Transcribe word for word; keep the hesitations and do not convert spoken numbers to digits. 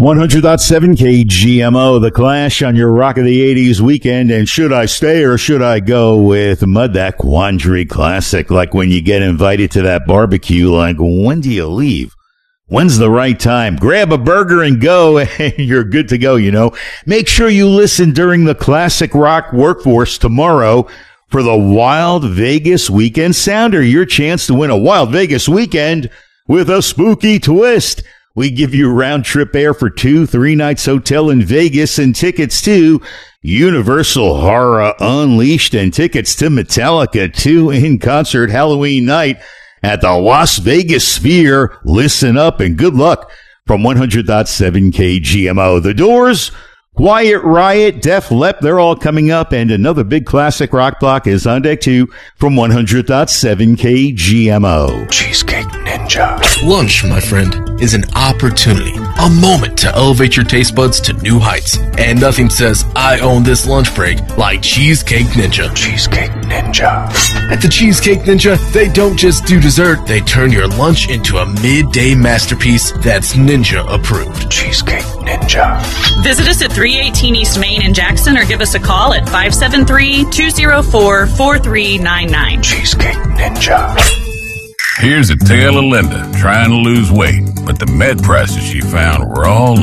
one hundred point seven K G M O, The Clash on your Rock of the eighties weekend. And should I stay or should I go with Mud, that Quandary classic? Like when you get invited to that barbecue, like, when do you leave? When's the right time? Grab a burger and go, and you're good to go, you know. Make sure you listen during the Classic Rock Workforce tomorrow for the Wild Vegas Weekend Sounder, your chance to win a Wild Vegas weekend with a spooky twist. We give you round-trip air for two, three nights hotel in Vegas, and tickets to Universal Horror Unleashed, and tickets to Metallica two in concert Halloween night at the Las Vegas Sphere. Listen up and good luck from one hundred point seven K G M O. The Doors, Quiet Riot, Def Leppard, they're all coming up, and another big classic rock block is on deck too from one hundred point seven K G M O. Cheesecake Ninja. Lunch, my friend, is an opportunity, a moment to elevate your taste buds to new heights. And nothing says I own this lunch break like Cheesecake Ninja. Cheesecake Ninja. At the Cheesecake Ninja, they don't just do dessert, they turn your lunch into a midday masterpiece that's ninja approved. Cheesecake Ninja. Visit us at three eighteen East Main in Jackson or give us a call at five seven three, two zero four, four three nine nine. Cheesecake Ninja. Here's a tale of Linda trying to lose weight, but the med prices she found were all